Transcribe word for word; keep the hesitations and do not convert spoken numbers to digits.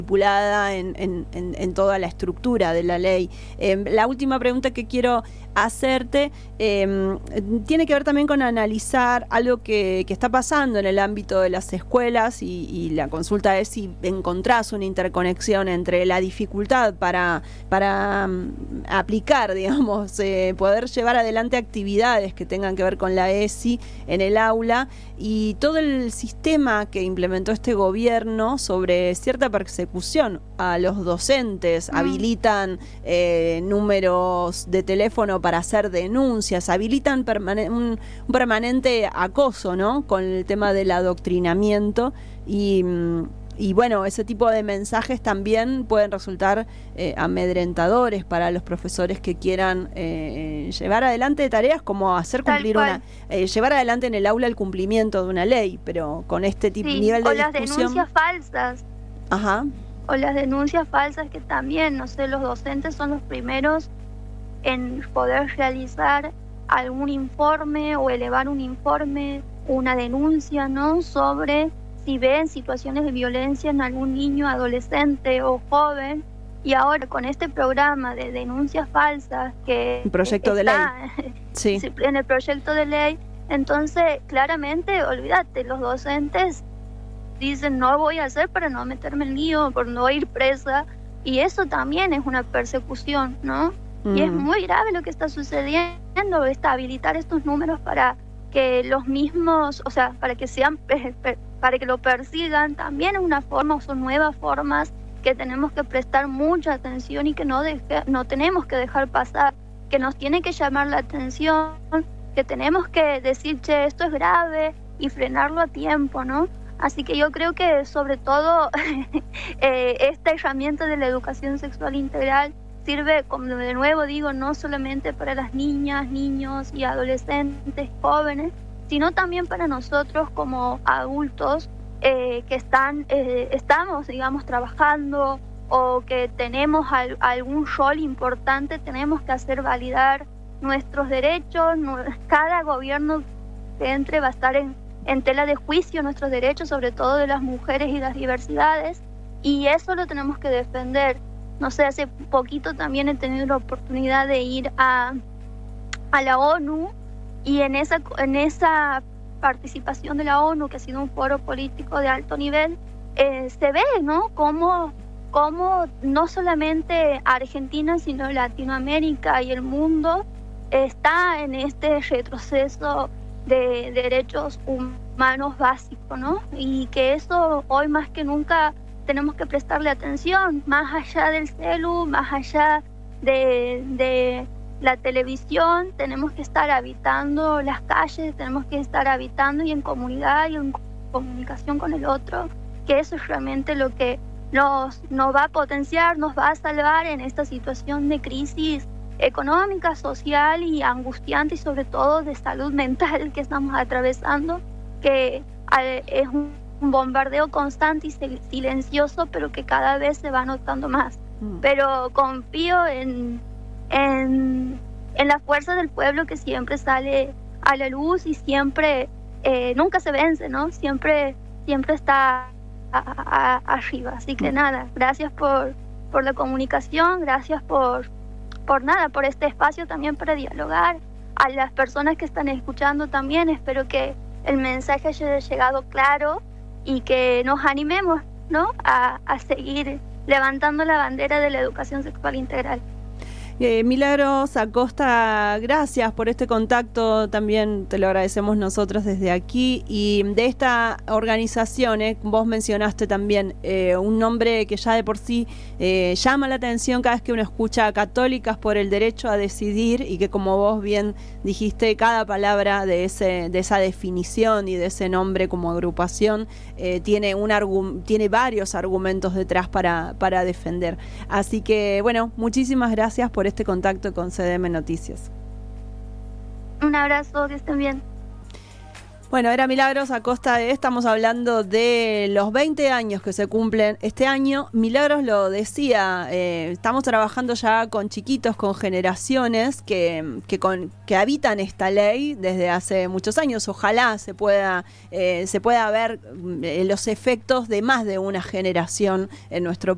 manipulada en, en, en, en toda la estructura de la ley. Eh, la última pregunta que quiero hacerte eh, tiene que ver también con analizar algo que, que está pasando en el ámbito de las escuelas y, y la consulta es si encontrás una interconexión entre la dificultad para, para um, aplicar, digamos, eh, poder llevar adelante actividades que tengan que ver con la E S I en el aula y todo el sistema que implementó este gobierno sobre cierta persecución a los docentes, mm. habilitan eh, números de teléfono para hacer denuncias, habilitan permane- un, un permanente acoso, ¿no? Con el tema del adoctrinamiento y, y bueno, ese tipo de mensajes también pueden resultar eh, amedrentadores para los profesores que quieran eh, llevar adelante tareas como hacer cumplir una, eh, llevar adelante en el aula el cumplimiento de una ley, pero con este tipo sí, nivel de o las discusión. Denuncias falsas. Ajá. O las denuncias falsas que también, no sé, los docentes son los primeros en poder realizar algún informe o elevar un informe, una denuncia, ¿no? Sobre si ven situaciones de violencia en algún niño, adolescente o joven. Y ahora con este programa de denuncias falsas que el proyecto está de ley. Sí. en el proyecto de ley, entonces claramente, olvídate, los docentes dicen no voy a hacer para no meterme en lío, por no ir presa, y eso también es una persecución, ¿no? Mm. Y es muy grave lo que está sucediendo, está habilitar estos números para que los mismos, o sea, para que sean, para que lo persigan, también es una forma, o son nuevas formas que tenemos que prestar mucha atención y que no, deje, no tenemos que dejar pasar, que nos tiene que llamar la atención, que tenemos que decir, che, esto es grave, y frenarlo a tiempo, ¿no? Así que yo creo que sobre todo eh, esta herramienta de la educación sexual integral sirve, como de nuevo digo, no solamente para las niñas, niños y adolescentes, jóvenes, sino también para nosotros como adultos eh, que están, eh, estamos, digamos, trabajando o que tenemos al, algún rol importante, tenemos que hacer validar nuestros derechos. No, cada gobierno que entre va a estar en en tela de juicio nuestros derechos, sobre todo de las mujeres y las diversidades, y eso lo tenemos que defender. No sé, hace poquito también he tenido la oportunidad de ir a, a la ONU, y en esa, en esa participación de la ONU, que ha sido un foro político de alto nivel, eh, se ve, ¿no?, cómo, cómo no solamente Argentina, sino Latinoamérica y el mundo está en este retroceso de derechos humanos básicos, ¿no? Y que eso hoy más que nunca tenemos que prestarle atención, más allá del celu, más allá de, de la televisión, tenemos que estar habitando las calles, tenemos que estar habitando y en comunidad y en comunicación con el otro, que eso es realmente lo que nos, nos va a potenciar, nos va a salvar en esta situación de crisis económica, social y angustiante, y sobre todo de salud mental que estamos atravesando, que es un bombardeo constante y silencioso, pero que cada vez se va notando más. Mm. Pero confío en, en, en la fuerza del pueblo, que siempre sale a la luz y siempre, eh, nunca se vence, ¿no? Siempre, siempre está a, a, arriba. Así que mm. nada, gracias por, por la comunicación, gracias por por nada, por este espacio también para dialogar. A las personas que están escuchando también, espero que el mensaje haya llegado claro y que nos animemos, ¿no?, a, a seguir levantando la bandera de la educación sexual integral. Eh, Milagros Acosta, gracias por este contacto, también te lo agradecemos nosotros desde aquí. Y de esta organización, eh, vos mencionaste también eh, un nombre que ya de por sí eh, llama la atención cada vez que uno escucha Católicas por el Derecho a Decidir, y que, como vos bien dijiste, cada palabra de ese de esa definición y de ese nombre como agrupación eh, tiene, un argu- tiene varios argumentos detrás para, para defender. Así que, bueno, muchísimas gracias por este contacto con C D M Noticias. Un abrazo, que estén bien. Bueno, era Milagros Acosta. Estamos hablando de los veinte años que se cumplen este año. Milagros lo decía, eh, estamos trabajando ya con chiquitos, con generaciones que, que, con, que habitan esta ley desde hace muchos años. Ojalá se pueda, eh, se pueda ver eh, los efectos de más de una generación en nuestro país.